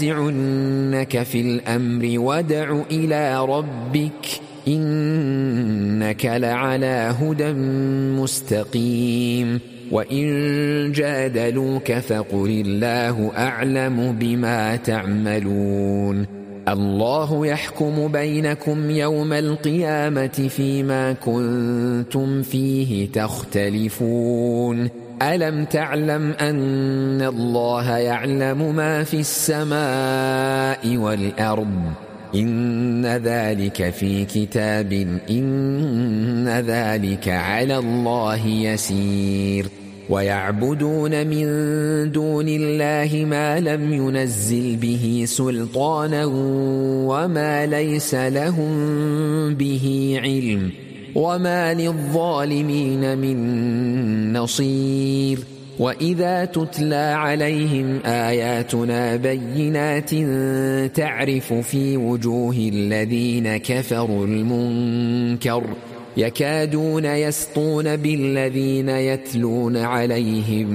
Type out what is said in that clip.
ينازعنك في الأمر وادع إلى ربك إنك لعلى هدى مستقيم وإن جادلوك فقل الله أعلم بما تعملون الله يحكم بينكم يوم القيامة فيما كنتم فيه تختلفون ألم تعلم أن الله يعلم ما في السماء والأرض إن ذلك في كتاب إن ذلك على الله يسير ويعبدون من دون الله ما لم ينزل به سلطانا وما ليس لهم به علم وما للظالمين من نصير وإذا تتلى عليهم آياتنا بينات تعرف في وجوه الذين كفروا المنكر يكادون يسطون بالذين يتلون عليهم